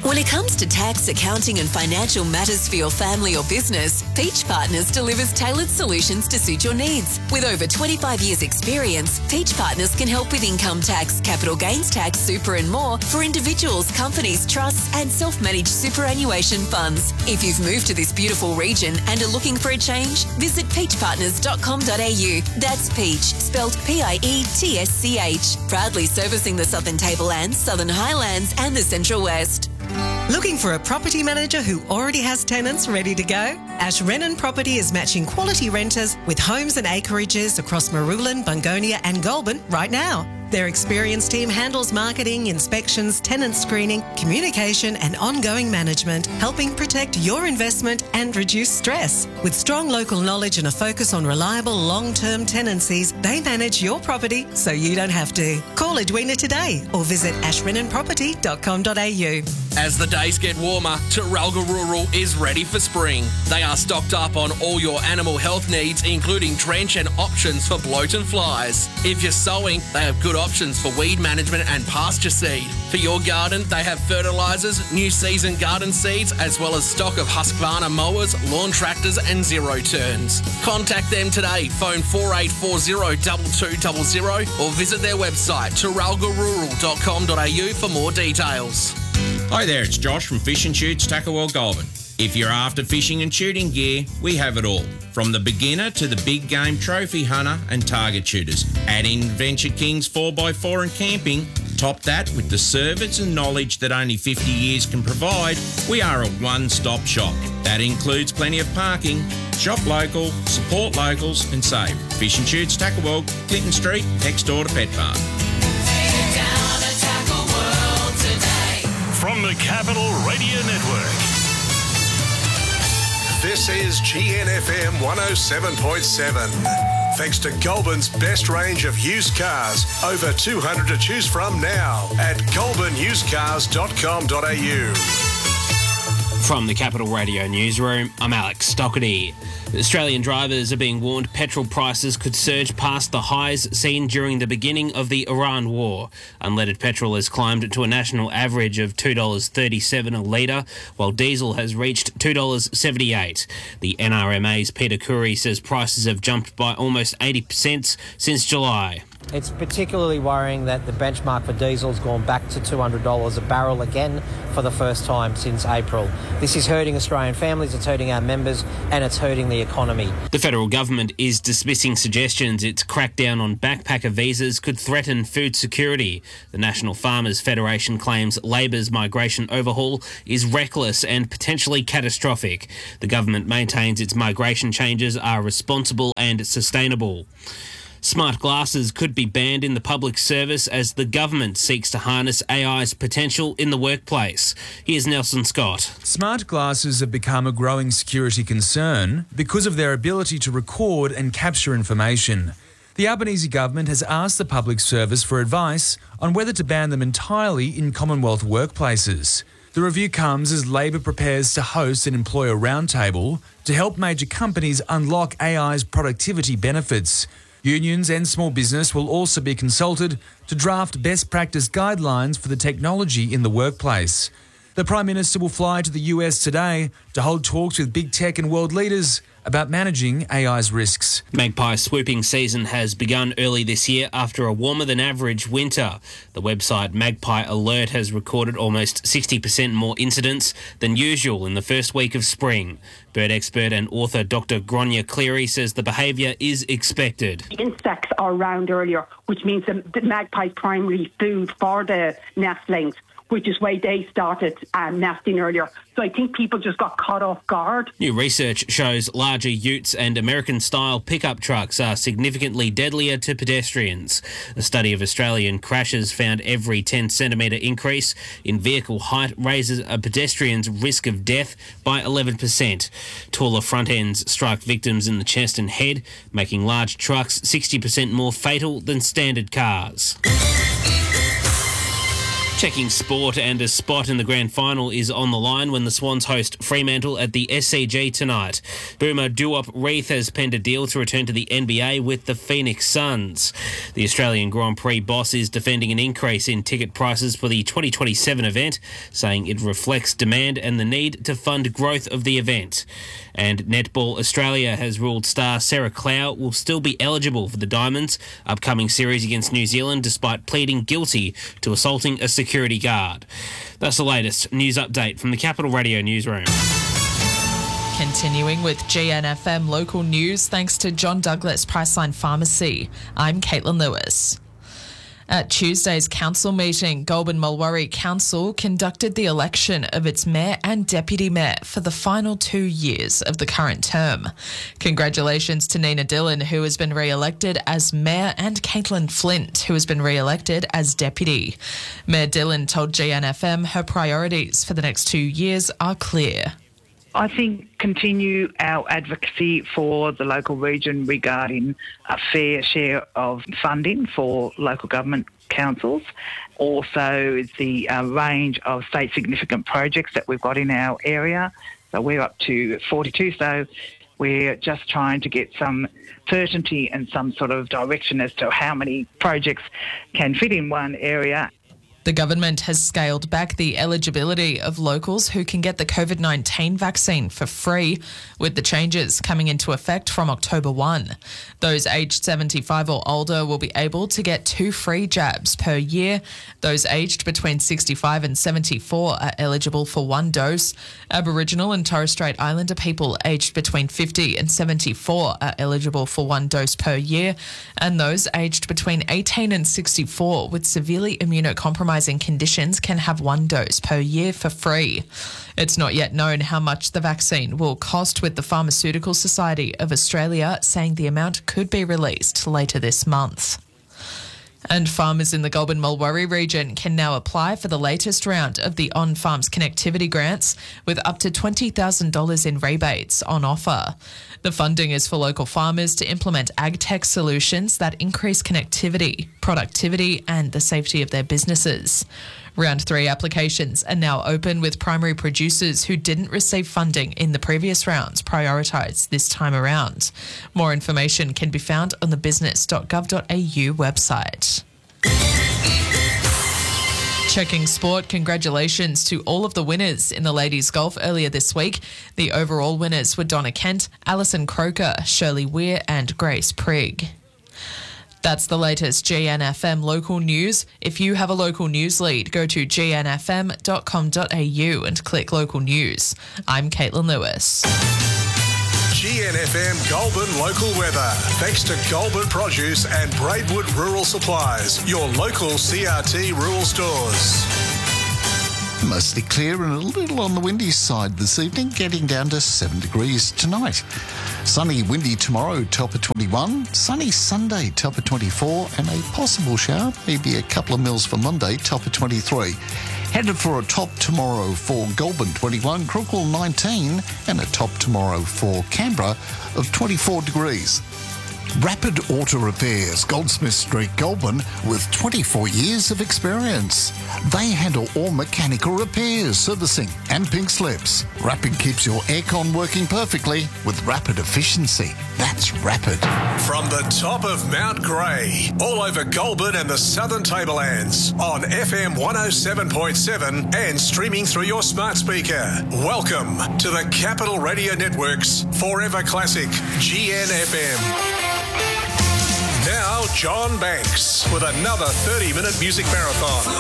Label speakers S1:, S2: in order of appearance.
S1: When it comes to tax, accounting and financial matters for your family or business, Peach Partners delivers tailored solutions to suit your needs. With over 25 years experience, Peach Partners can help with income tax, capital gains tax, super and more for individuals, companies, trusts and self-managed superannuation funds. If you've moved to this beautiful region and are looking for a change, visit peachpartners.com.au. That's Peach, spelled P-I-E-T-S-C-H. Proudly servicing the Southern Tablelands, Southern Highlands and the Central West.
S2: Looking for a property manager who already has tenants ready to go? Ash Renan Property is matching quality renters with homes and acreages across Marulan, Bungonia and Goulburn right now. Their experienced team handles marketing, inspections, tenant screening, communication and ongoing management, helping protect your investment and reduce stress. With strong local knowledge and a focus on reliable long-term tenancies, they manage your property so you don't have to. Call Edwina today or visit ashrenanproperty.com.au.
S3: As the days get warmer, Terralga Rural is ready for spring. They are stocked up on all your animal health needs, including drench and options for bloat and flies. If you're sowing, they have good options for weed management and pasture seed. For your garden, they have fertilisers, new season garden seeds, as well as stock of Husqvarna mowers, lawn tractors and zero turns. Contact them today, phone 4840-2200 or visit their website terralgarural.com.au for more details.
S4: Hi there, it's Josh from Fish and Shoots, Tackawell, Goulburn. If you're after fishing and shooting gear, we have it all. From the beginner to the big game trophy hunter and target shooters. Add in Venture Kings 4x4 and camping. Top that with the service and knowledge that only 50 years can provide. We are a one-stop shop. That includes plenty of parking. Shop local, support locals and save. Fish and Shoots, Tackawell, Clinton Street, next door to Pet Park.
S5: From the Capital Radio Network.
S6: This is GNFM 107.7. Thanks to Goulburn's best range of used cars. Over 200 to choose from now at goulburnusedcars.com.au.
S7: From the Capital Radio Newsroom, I'm Alex Stockerty. Australian drivers are being warned petrol prices could surge past the highs seen during the beginning of the Iran war. Unleaded petrol has climbed to a national average of $2.37 a litre, while diesel has reached $2.78. The NRMA's Peter Curry says prices have jumped by almost 80% since July.
S8: It's particularly worrying that the benchmark for diesel has gone back to $200 a barrel again for the first time since April. This is hurting Australian families, it's hurting our members, and it's hurting the economy.
S7: The federal government is dismissing suggestions its crackdown on backpacker visas could threaten food security. The National Farmers Federation claims Labor's migration overhaul is reckless and potentially catastrophic. The government maintains its migration changes are responsible and sustainable. Smart glasses could be banned in the public service as the government seeks to harness AI's potential in the workplace. Here's Nelson Scott.
S9: Smart glasses have become a growing security concern because of their ability to record and capture information. The Albanese government has asked the public service for advice on whether to ban them entirely in Commonwealth workplaces. The review comes as Labor prepares to host an employer roundtable to help major companies unlock AI's productivity benefits. Unions and small business will also be consulted to draft best practice guidelines for the technology in the workplace. The Prime Minister will fly to the US today to hold talks with big tech and world leaders about managing AI's risks.
S7: Magpie swooping season has begun early this year after a warmer than average winter. The website Magpie Alert has recorded almost 60% more incidents than usual in the first week of spring. Bird expert and author Dr. Gronya Cleary says the behaviour is expected.
S10: The insects are around earlier, which means the magpie's primary food for the nestlings, which is why they started nesting earlier. So I think people just got caught off guard.
S7: New research shows larger utes and American-style pickup trucks are significantly deadlier to pedestrians. A study of Australian crashes found every 10-centimetre increase in vehicle height raises a pedestrian's risk of death by 11%. Taller front ends strike victims in the chest and head, making large trucks 60% more fatal than standard cars. Checking sport, and a spot in the grand final is on the line when the Swans host Fremantle at the SCG tonight. Boomer Duop Reith has penned a deal to return to the NBA with the Phoenix Suns. The Australian Grand Prix boss is defending an increase in ticket prices for the 2027 event, saying it reflects demand and the need to fund growth of the event. And Netball Australia has ruled star Sarah Clow will still be eligible for the Diamonds' upcoming series against New Zealand, despite pleading guilty to assaulting a security guard. That's the latest news update from the Capital Radio newsroom.
S11: Continuing with GNFM local news, thanks to John Douglas Priceline Pharmacy. I'm Caitlin Lewis. At Tuesday's council meeting, Goulburn Mulwaree Council conducted the election of its mayor and deputy mayor for the final 2 years of the current term. Congratulations to Nina Dillon, who has been re-elected as mayor, and Caitlin Flint, who has been re-elected as deputy. Mayor Dillon told GNFM her priorities for the next 2 years are clear.
S12: I think continue our advocacy for the local region regarding a fair share of funding for local government councils. Also, the range of state significant projects that we've got in our area. So we're up to 42. So we're just trying to get some certainty and some sort of direction as to how many projects can fit in one area.
S11: The government has scaled back the eligibility of locals who can get the COVID-19 vaccine for free, with the changes coming into effect from October 1. Those aged 75 or older will be able to get 2 free jabs per year. Those aged between 65 and 74 are eligible for 1 dose. Aboriginal and Torres Strait Islander people aged between 50 and 74 are eligible for 1 dose per year. And those aged between 18 and 64 with severely immunocompromised conditions can have 1 dose per year for free. It's not yet known how much the vaccine will cost, with the Pharmaceutical Society of Australia saying the amount could be released later this month. And farmers in the Goulburn Mulwaree region can now apply for the latest round of the On Farms Connectivity Grants, with up to $20,000 in rebates on offer. The funding is for local farmers to implement ag-tech solutions that increase connectivity, productivity and the safety of their businesses. Round 3 applications are now open, with primary producers who didn't receive funding in the previous rounds prioritised this time around. More information can be found on the business.gov.au website. Checking sport, congratulations to all of the winners in the ladies' golf earlier this week. The overall winners were Donna Kent, Alison Croker, Shirley Weir and Grace Prigg. That's the latest GNFM local news. If you have a local news lead, go to gnfm.com.au and click local news. I'm Caitlin Lewis.
S6: GNFM Goulburn local weather. Thanks to Goulburn Produce and Braidwood Rural Supplies, your local CRT rural stores.
S13: Mostly clear and a little on the windy side this evening, getting down to 7 degrees tonight. Sunny, windy tomorrow, top of 21. Sunny Sunday, top of 24. And a possible shower, maybe a couple of mils for Monday, top of 23. Headed for a top tomorrow for Goulburn, 21. Crookwell, 19. And a top tomorrow for Canberra of 24 degrees. Rapid Auto Repairs, Goldsmith Street, Goulburn, with 24 years of experience. They handle all mechanical repairs, servicing and pink slips. Rapid keeps your aircon working perfectly with rapid efficiency. That's Rapid.
S6: From the top of Mount Grey, all over Goulburn and the Southern Tablelands, on FM 107.7 and streaming through your smart speaker. Welcome to the Capital Radio Network's Forever Classic, GNFM. Now, John Banks with another 30-minute music marathon.